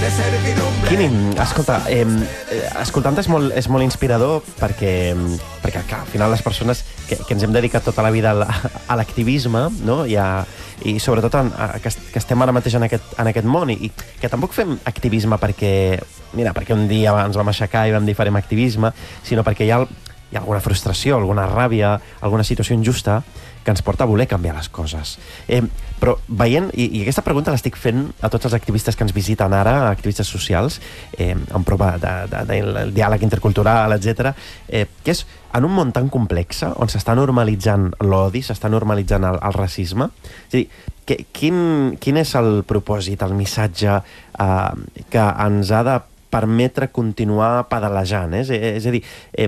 Quini, escolta, escoltant és molt inspirador perquè clar, al final les persones que ens hem dedicat tota la vida a l'activisme, no? I sobretot que estem ara mateix en aquest món i que tampoc fem activisme perquè un dia ens vam aixecar i vam dir farem activisme, sinó perquè hi ha alguna frustració, alguna ràbia, alguna situació injusta que ens porta a voler canviar les coses. Però veient, i aquesta pregunta l'estic fent a tots els activistes que ens visiten ara, activistes socials, en prova del diàleg intercultural, etc., que és en un món tan complex on s'està normalitzant l'odi, s'està normalitzant el racisme. És a dir, quin és el propòsit, el missatge que ens ha de permetre continuar pedalejant? És a dir,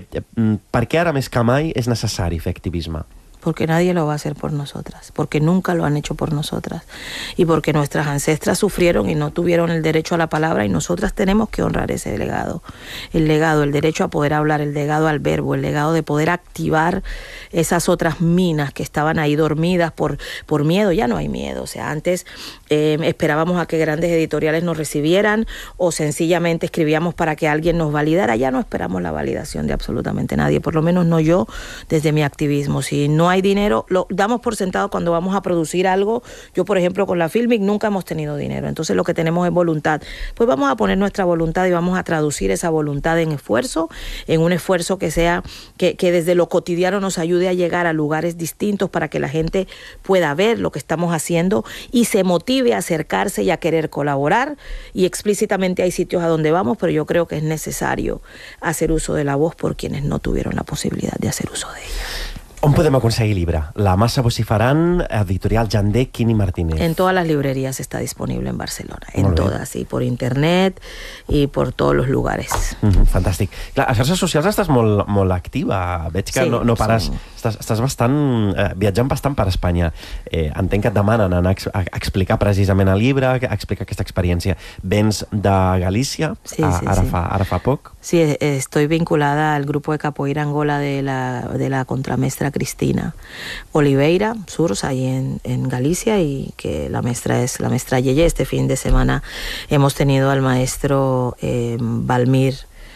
per què ara més que mai és necessari fer activisme? Porque nadie lo va a hacer por nosotras, porque nunca lo han hecho por nosotras y porque nuestras ancestras sufrieron y no tuvieron el derecho a la palabra y nosotras tenemos que honrar ese legado, el derecho a poder hablar, el legado al verbo, el legado de poder activar esas otras minas que estaban ahí dormidas por miedo. Ya no hay miedo, o sea, antes esperábamos a que grandes editoriales nos recibieran o sencillamente escribíamos para que alguien nos validara. Ya no esperamos la validación de absolutamente nadie, por lo menos no yo desde mi activismo. Si no hay dinero, lo damos por sentado cuando vamos a producir algo. Yo, por ejemplo, con la Filmic nunca hemos tenido dinero, entonces lo que tenemos es voluntad. Pues vamos a poner nuestra voluntad y vamos a traducir esa voluntad en esfuerzo, en un esfuerzo que sea, que desde lo cotidiano nos ayude a llegar a lugares distintos para que la gente pueda ver lo que estamos haciendo y se motive a acercarse y a querer colaborar. Y explícitamente hay sitios a donde vamos, pero yo creo que es necesario hacer uso de la voz por quienes no tuvieron la posibilidad de hacer uso de ella. On podem aconseguir el llibre? La massa vociferant, editorial Jandé, Quini Martínez. En todas las librerías está disponible en Barcelona, en todas, y por internet y por todos los lugares. Fantàstic. Clar, a xarxes socials estàs molt activa. Veig que no pares. Estàs bastant viatjant bastant per Espanya. Entenc que et demanen anar a explicar precisament el llibre, a explicar aquesta experiència. Vens de Galícia, ara fa poc. Sí, estoy vinculada al grupo de capoeira Angola de la contramestra Cristina Oliveira Surs, ahí en Galicia, y que la maestra es la maestra Yeye. Este fin de semana hemos tenido al maestro Valmir,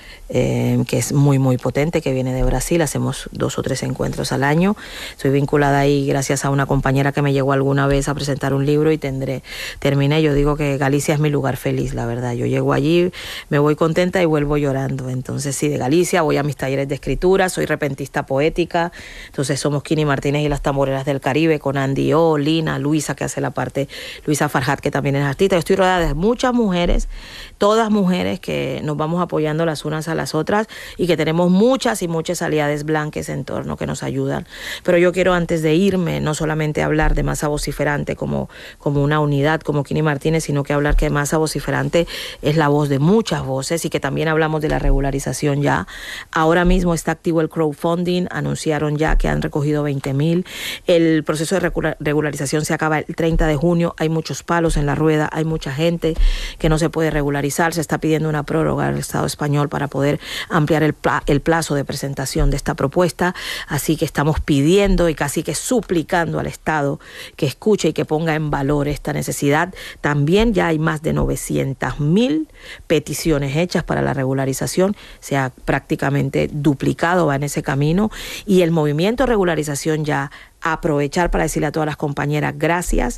que es muy muy potente, que viene de Brasil. Hacemos 2 o 3 encuentros al año. Estoy vinculada ahí gracias a una compañera que me llegó alguna vez a presentar un libro y terminé. Yo digo que Galicia es mi lugar feliz, la verdad. Yo llego allí, me voy contenta y vuelvo llorando. Entonces sí, de Galicia voy a mis talleres de escritura, soy repentista poética. Entonces somos Quini Martínez y las Tamboreras del Caribe con Andy O, Lina, Luisa, que hace la parte, Luisa Farhat, que también es artista. Yo estoy rodeada de muchas mujeres, todas mujeres que nos vamos apoyando las unas a las otras y que tenemos muchas y muchas aliadas blancas en torno que nos ayudan. Pero yo quiero, antes de irme, no solamente hablar de Masa Vociferante como una unidad, como Quini Martínez, sino que hablar que Masa Vociferante es la voz de muchas voces y que también hablamos de la regularización ya. Ahora mismo está activo el crowdfunding, anunciaron ya que han recogido 20.000. El proceso de regularización se acaba el 30 de junio, hay muchos palos en la rueda, hay mucha gente que no se puede regularizar, se está pidiendo una prórroga al Estado español para poder ampliar el plazo de presentación de esta propuesta, así que estamos pidiendo y casi que suplicando al Estado que escuche y que ponga en valor esta necesidad. También ya hay más de 900.000 peticiones hechas para la regularización, se ha prácticamente duplicado, va en ese camino, y el movimiento regularización ya aprovechar para decirle a todas las compañeras gracias.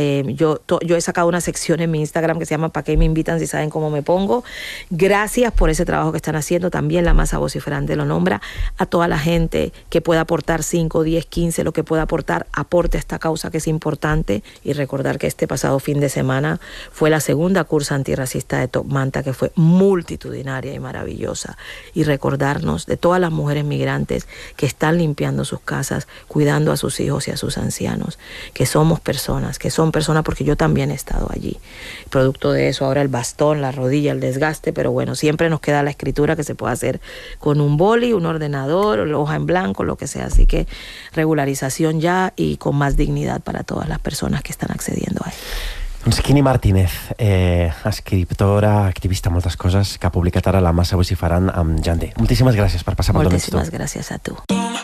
Yo he sacado una sección en mi Instagram que se llama ¿Para qué me invitan si saben cómo me pongo? Gracias por ese trabajo que están haciendo. También la Masa Vociferante lo nombra. A toda la gente que pueda aportar 5, 10, 15, lo que pueda aportar, aporte a esta causa que es importante. Y recordar que este pasado fin de semana fue la segunda cursa antirracista de Top Manta, que fue multitudinaria y maravillosa. Y recordarnos de todas las mujeres migrantes que están limpiando sus casas, cuidando a sus hijos y a sus ancianos, que somos personas, que son personas, porque yo también he estado allí. Producto de eso, ahora el bastón, la rodilla, el desgaste, pero bueno, siempre nos queda la escritura que se puede hacer con un boli, un ordenador, hoja en blanco, lo que sea. Así que regularización ya y con más dignidad para todas las personas que están accediendo a él. Doncs Quini Martínez, escriptora, activista, moltes coses, que ha publicat ara La Massa Vociferant amb Jandé. Moltíssimes gràcies per passar per tot. Moltíssimes gràcies a tu.